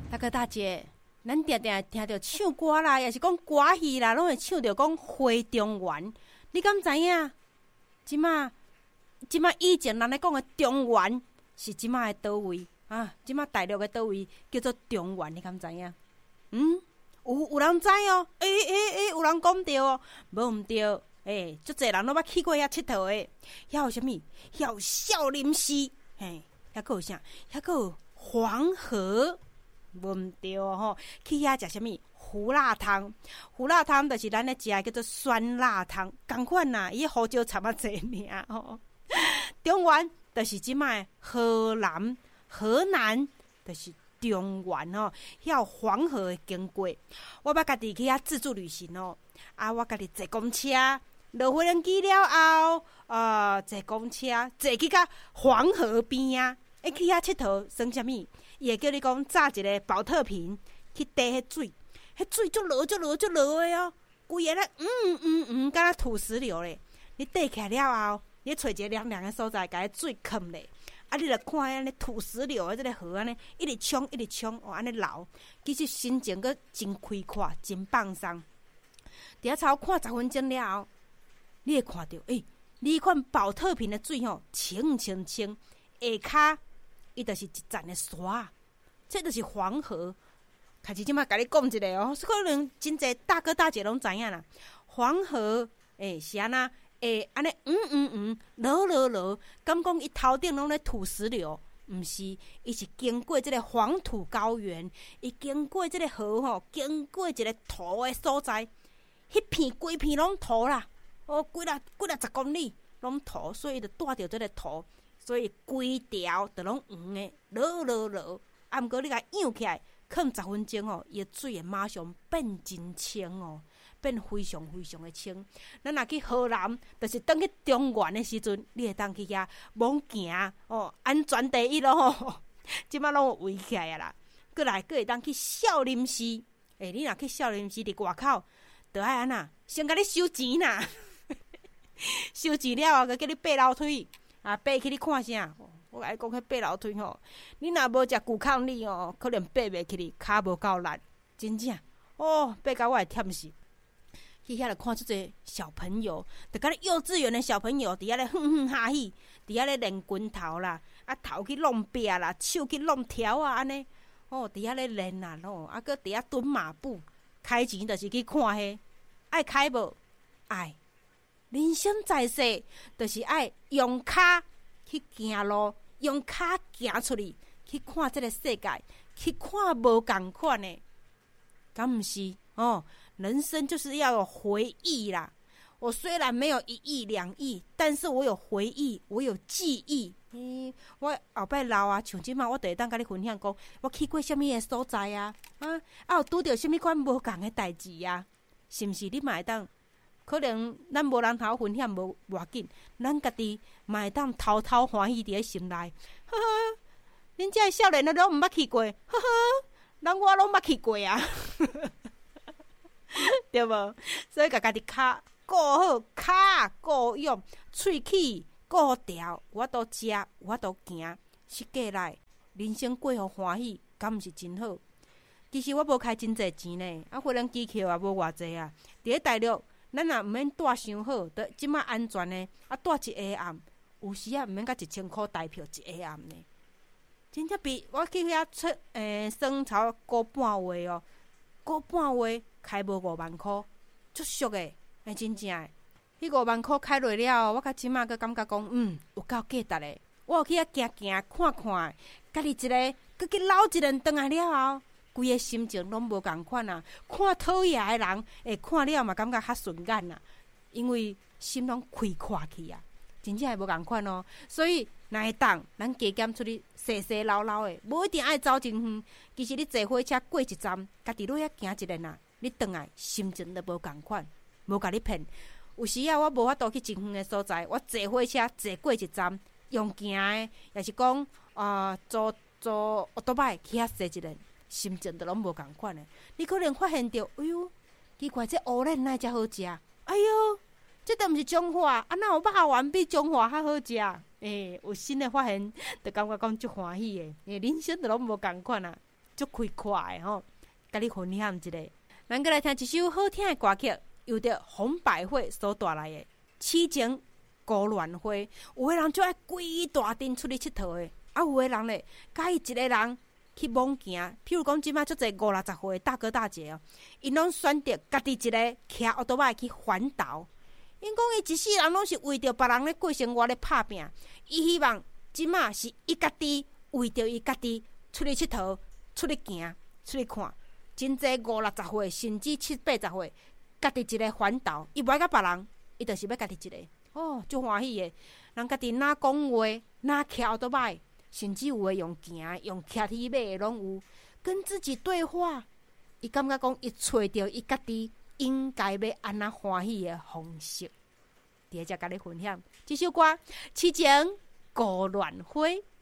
大哥大姐，咱定定听到唱歌啦，也是讲歌戏啦，拢会唱到讲花中原。你敢知影？即马以前人咧讲的中原是即马的倒位啊？即马大陆的倒位叫做中原，你敢知影？有人知哦？有人讲对哦？无毋对？足侪人拢捌去过遐佚佗的，遐有啥物？遐有少林寺，遐个有啥？遐个有黄河。无毋对吼，去遐食啥物胡辣汤？胡辣汤就是咱咧食叫做酸辣汤，共款啦，伊胡椒掺啊济尔吼。中原就是即卖河南，就是中原吼，遐有黄河的经过。我捌家己去遐自助旅行哦，我家己坐公车，落飞机了后，坐公车坐去到黄河边啊，去遐佚佗算啥物？伊会叫你讲炸一个保特瓶去滴迄水，迄水足落的哦，规个咧敢若土石流咧。你滴起来了后，你找一个凉凉的所在，甲迄水囥咧，你著看安尼土石流的即个河安尼一直冲，安尼流，其实心情阁真开阔，真放松。伫遐超看10分钟了后，你会看到，你看保特瓶的水吼，清，下骹。伊就是一站的沙，这就是黄河。开始即摆甲你讲一个哦，可能真侪大哥大姐拢知影啦。黄河是安那安尼落，敢讲伊头顶拢咧土石流？毋是，伊是经过即个黄土高原，伊经过即个河吼，经过一个土的所在，迄片规片拢土啦，几啦10公里拢土，所以就带着即个土。所以规条都拢黄的，落，毋过你甲养起来，放10分钟哦，伊的水会马上变真清哦，变非常的清。咱若去河南，就是等去中原的时阵，你会当去遐猛行哦，安全第一咯吼。即摆拢有围起来啊啦，过会当去少林寺。你若去少林寺伫外口，就爱安那，先甲你收钱啦，收钱了后，佮叫你爬楼梯。爬去你看啥？我甲你讲，迄爬楼梯吼，你若无食骨抗力哦，可能爬袂起哩，骹无够力，真正爬到我会忝死。去遐就看出这小朋友，就甲你幼稚园的小朋友，伫遐咧哼哈喜，伫遐咧练拳头啦，头去弄壁啦，手去弄条啊，安尼伫遐咧练啦咯，搁伫遐蹲马步，开钱就是去看迄，爱开无？爱。人生在世，就是爱用脚去行路，用脚行出去，去看这个世界，去看无共款的，敢毋是？人生就是要有回忆啦。我虽然没有1亿2亿，但是我有回忆，我有记忆。我后摆老啊，像即马，我就会当甲你分享讲，我去过什么的所在啊？有拄着什么款无共的代志啊？是毋是？你嘛会当？可能咱无人头分享无要紧，咱家己嘛会当偷偷欢喜伫咧心内。呵呵，恁遮少年拢毋捌去过，呵呵，人我拢捌去过啊，对无？所以家己脚顾好，脚顾用，喙齿顾调，我都食，我都行，是过来，人生过互欢喜，敢毋是真好？其实我无开真侪钱呢，飞人机票也无偌济啊，伫咧大陆。咱若毋免住伤好，得即马安全呢。住一下暗，有时毋免甲1000块台票一下暗呢。真正比我去遐出算超个半月哦，个半月开无5万块，足俗诶！真正诶，迄5万块开落了，我甲即马个感觉讲，有够价值诶。我有去遐行看，家己一个，佮去捞一轮转来了后。规个心情拢无共款啊！看讨厌的人，看了嘛感觉较顺眼啊，因为心拢开阔去啊，真正会无共款哦。所以若会当，咱加减出去细捞捞的，无一定爱走真远。其实你坐火车过一站，家己落遐行一轮啊，你转来心情都无共款，无甲你骗。有时啊，我无法度去真远的所在，我坐火车坐过一站，用行的，也是讲坐奥多拜去遐坐一轮。心情都拢无共款诶，你可能发现到，哎呦，奇怪，这乌兰哪遮好食？哎呦，这都毋是中华，哪有肉丸比中华较好食？有新诶发现，就感觉讲足欢喜诶，人生都拢无共款啊。 足开快的吼，甲你分享一下。咱过来听一首好听的歌曲，由着红百惠所带来的《痴情孤鸾花》。有的人就爱规大阵出去佚佗的，有的人咧，甲伊一个人去猛行。譬如讲，即摆足侪50-60岁的大哥大姐哦，因拢选择家己一个骑奥多麦去环岛。因讲伊一世人拢是为着别人咧过生活咧拍拼，伊希望即摆是伊家己为着伊家己出去佚佗、出去行、出去看。真济50-60岁，甚至70-80岁，家己一个环岛，伊袂甲别人，伊就是要家己一个。哦，足欢喜的。人家己哪讲话，哪骑奥多麦，甚至有诶用行、用骑蹄马诶拢有，跟自己对话。伊感觉讲，伊找到伊家己应该要安怎欢喜诶方式。伫遮甲你分享这首歌《痴情孤鸾花》。